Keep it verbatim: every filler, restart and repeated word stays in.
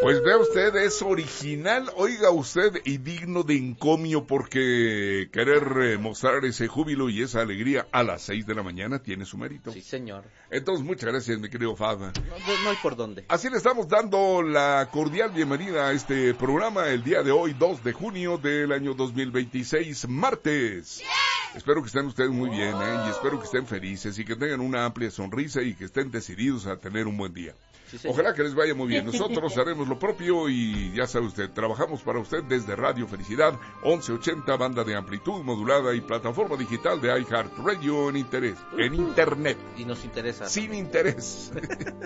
Pues vea usted, es original, oiga usted, y digno de encomio, porque querer eh, mostrar ese júbilo y esa alegría a las seis de la mañana tiene su mérito. Sí, señor. Entonces, muchas gracias, mi querido Fab. No, no hay por dónde. Así le estamos dando la cordial bienvenida a este programa el día de hoy, dos de junio del año dos mil veintiséis, martes. Yeah. Espero que estén ustedes muy bien, ¿eh? Y espero que estén felices y que tengan una amplia sonrisa y que estén decididos a tener un buen día. Sí, ojalá que les vaya muy bien. Nosotros haremos lo propio y ya sabe usted, trabajamos para usted desde Radio Felicidad once ochenta, banda de amplitud modulada y plataforma digital de iHeartRadio en interés, en internet. Y nos interesa. Sin interés.